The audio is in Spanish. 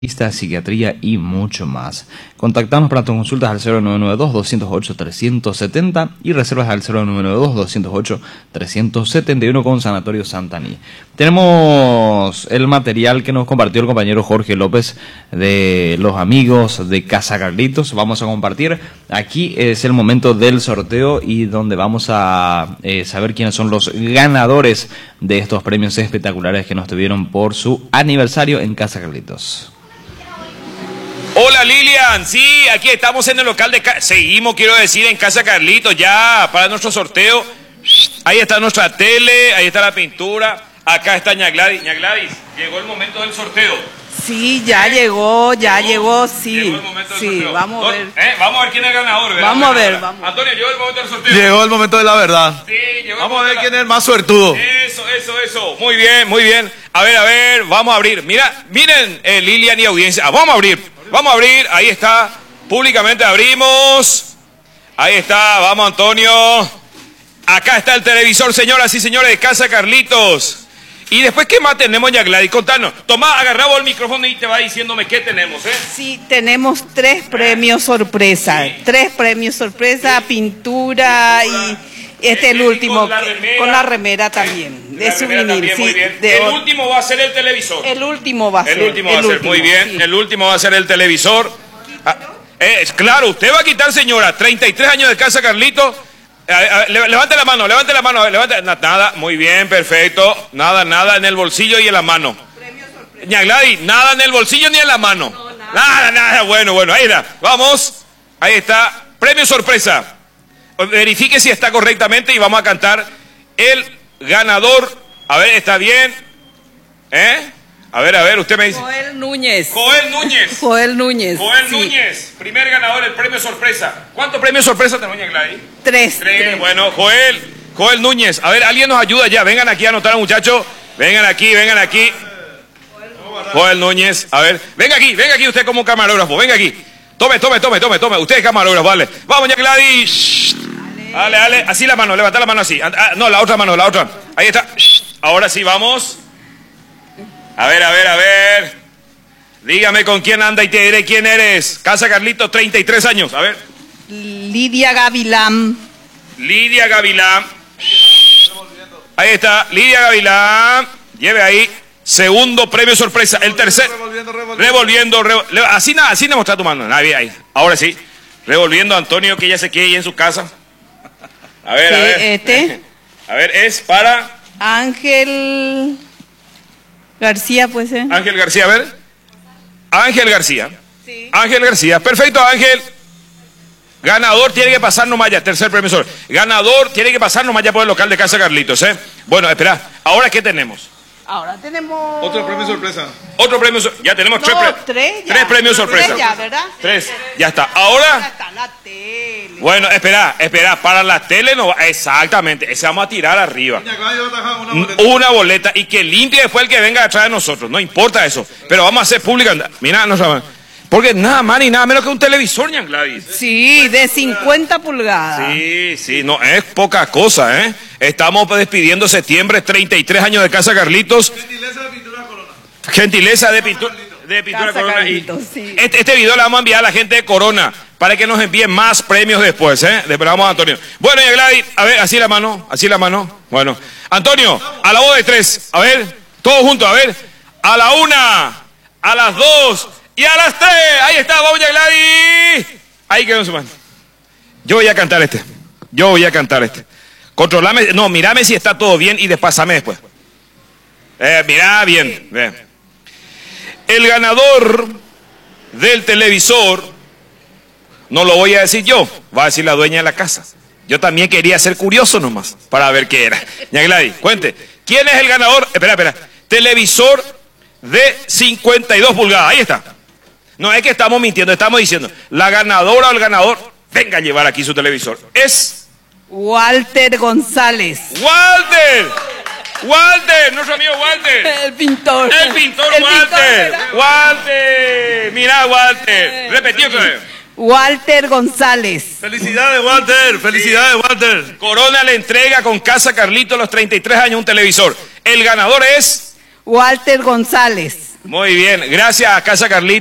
Psiquiatría y mucho más. Contactanos para tus consultas al 0992-208-370 y reservas al 0992-208-371 con Sanatorio Santaní. Tenemos el material que nos compartió el compañero Jorge López de los amigos de Casa Carlitos. Vamos a compartir. Aquí es el momento del sorteo y donde vamos a saber quiénes son los ganadores de estos premios espectaculares que nos tuvieron por su aniversario en Casa Carlitos. Hola Lilian, sí, aquí estamos en el local de... Seguimos, quiero decir, en Casa Carlitos ya para nuestro sorteo. Ahí está nuestra tele, ahí está la pintura, acá está Ña Gladys. Ña Gladys, llegó el momento del sorteo. Sí, ya llegó, sí. Llegó el momento del sí, sorteo. Vamos a ver. Vamos a ver quién es el ganador, ¿verdad? Vamos a ver. Antonio, llegó el momento del sorteo. Llegó el momento de la verdad. Sí, llegó el Vamos a momento ver quién es el más suertudo. Eso. Muy bien. A ver, vamos a abrir. Miren, Lilian y audiencia. Vamos a abrir. Ahí está. Públicamente abrimos. Ahí está, vamos Antonio. Acá está el televisor, señoras y señores de Casa Carlitos. Y después, ¿qué más tenemos, Ña Gladys? Contanos. Tomás, agarramos el micrófono y te va diciéndome qué tenemos, ¿eh? Sí, tenemos 3 premios sorpresa. Sí. 3 premios sorpresa, sí. Pintura y el último. Con la remera también. De souvenir, sí. Muy bien. El último va a ser el televisor. El último va a ser. Muy bien. Sí. El último va a ser el televisor. Claro, usted va a quitar, señora, 33 años de Casa Carlitos. Levante la mano, nada, muy bien, perfecto. Nada en el bolsillo y en la mano. Ña Gladys, nada en el bolsillo ni en la mano. No, nada, bueno, ahí está. Vamos, ahí está, premio sorpresa. Verifique si está correctamente y vamos a cantar el ganador. A ver, ¿está bien? A ver, usted me dice. Joel Núñez. Núñez, primer ganador del premio sorpresa. ¿Cuántos premios sorpresa tenemos, Ña Gladys? 3. Bueno, Joel Núñez. A ver, alguien nos ayuda ya. Vengan aquí a anotar, muchachos. Vengan aquí. Joel Núñez. A ver, venga aquí usted como camarógrafo. Venga aquí. Tome. Usted es camarógrafo, vale. Vamos, Ña Gladys. Dale. Así la mano, levanta la mano así. No, la otra mano, la otra. Ahí está. Ahora sí, vamos. A ver. Dígame con quién anda y te diré quién eres. Casa Carlitos, 33 años. A ver. Lidia Gavilán. Ahí está, Lidia Gavilán. Lleve ahí. Segundo premio sorpresa. El tercer. Revolviendo. Así no mostrar tu mano. Nadie ahí. Ahora sí. Revolviendo a Antonio, que ya se quede ahí en su casa. A ver. A ver, es para Ángel García, puede ser. Ángel García, a ver. Ángel García. Sí. Ángel García. Perfecto, Ángel. Ganador tiene que pasar nomás ya. Tercer premio. Ganador tiene que pasar nomás ya por el local de Casa Carlitos, ¿eh? Bueno, espera. ¿Ahora qué tenemos? Ahora tenemos... Otro premio sorpresa. Ya tenemos tres premios sorpresa. 3 ya, ¿verdad? 3. Ya está. Ahora... está la tele. Bueno, espera. Para la tele no va... Exactamente. Ese vamos a tirar arriba. Una boleta. Y que limpie después el que venga atrás de nosotros. No importa eso. Pero vamos a hacer pública. Mira, porque nada más ni nada menos que un televisor, Ña Gladys. Sí, de 50 pulgadas. Sí, no es poca cosa, ¿eh? Estamos despidiendo septiembre, 33 años de Casa Carlitos. Gentileza de pintura Corona. Carlitos, sí. Este video le vamos a enviar a la gente de Corona para que nos envíen más premios después, ¿eh? Le esperamos a Antonio. Bueno, Ña Gladys, a ver, así la mano. Bueno, Antonio, a la voz de 3, a ver, todos juntos, a ver. A la 1, a las 2 y a las 3. Ahí está, vamos, Ña Gladys. Ahí quedó en su mano. Yo voy a cantar este. Controlame, no, mírame si está todo bien y despásame después. Mirá bien. El ganador del televisor, no lo voy a decir yo, va a decir la dueña de la casa. Yo también quería ser curioso nomás, para ver qué era. Ña Gladys, cuente. ¿Quién es el ganador? Espera. Televisor de 52 pulgadas, ahí está. No es que estamos mintiendo, estamos diciendo, la ganadora o el ganador, venga a llevar aquí su televisor. Es... Walter González. Walter, nuestro amigo Walter. El pintor. Walter. Mira, Walter. Repetí otra vez. Walter González. Felicidades, Walter. Corona le entrega con Casa Carlitos los 33 años un televisor. El ganador es... Walter González. Muy bien, gracias a Casa Carlitos.